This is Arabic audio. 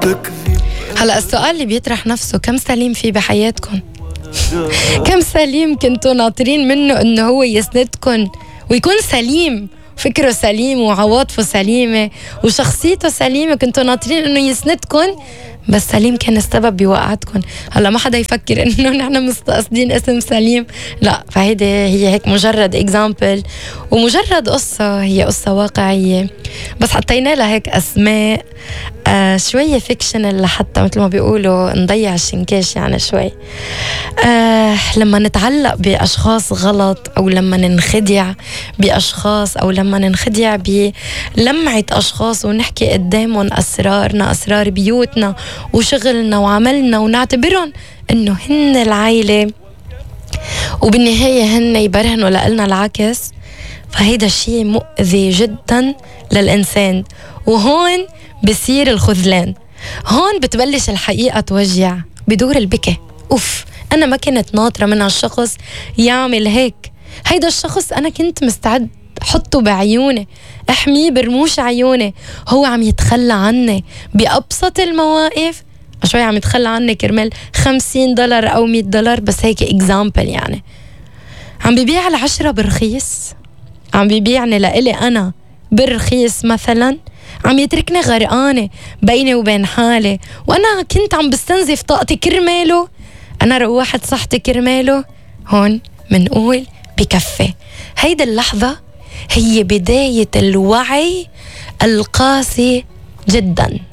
هلا السؤال اللي بيطرح نفسه، كم سليم في بحياتكم؟ كم سليم كنتوا ناطرين منه انه هو يسندكم ويكون سليم، فكره سليم وعواطفه سليمة وشخصيته سليمة، كنتوا ناطرين انه يسندكم بس سليم كان السبب بوقعتكم. هلا ما حدا يفكر انه نحن مستقصدين اسم سليم، لا، فهيدي هي هيك مجرد اكزامبل ومجرد قصة، هي قصة واقعية بس حطينا لها هيك اسماء شوية فيكشنال لحتى مثل ما بيقولوا نضيع الشنكاش يعني شوي. لما نتعلق بأشخاص غلط أو لما ننخدع بأشخاص أو لما ننخدع بلمعة أشخاص ونحكي قدامهم أسرارنا، أسرار بيوتنا وشغلنا وعملنا ونعتبرهم إنه هن العائلة وبالنهاية هن يبرهنوا لنا العكس، فهيدا الشيء مؤذي جدا للإنسان. وهون بصير الخذلان، هون بتبلش الحقيقة توجع، بدور البكي. أوف، أنا ما كنت ناطرة من هالشخص يعمل هيك، هيدا الشخص أنا كنت مستعد حطه بعيوني، احميه برموش عيوني، هو عم يتخلى عني بأبسط المواقف، شوي عم يتخلى عني كرمال $50 أو $100 بس، هيك إكزامبل يعني. عم بيبيع العشرة برخيص، عم بيبيعني لإلي أنا برخيص مثلا، عم يتركني غرقانة بيني وبين حالي، وأنا كنت عم بستنزف طاقتي كرماله، أنا روحت صحتي كرماله. هون منقول بكفي. هيدا اللحظة هي بداية الوعي القاسي جدا.